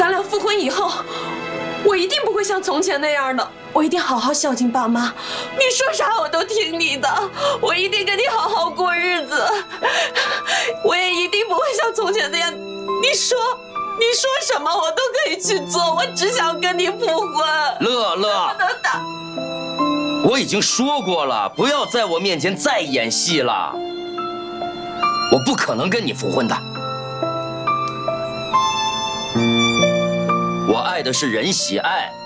咱俩复婚以后，我一定不会像从前那样的，我一定好好孝敬爸妈，你说啥我都听你的，我一定跟你好好过日子，我也一定不会像从前那样，你说什么我都可以去做，我只想跟你复婚。 乐乐， 等等， 我已经说过了，不要在我面前再演戏了，我不可能跟你复婚的。我爱的是任喜爱。